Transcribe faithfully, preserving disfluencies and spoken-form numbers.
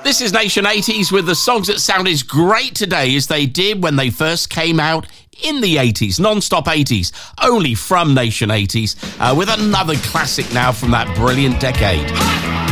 This is Nation eighties with the songs that sound as great today as they did when they first came out in the eighties. Non-stop eighties, only from Nation eighties, uh, with another classic now from that brilliant decade.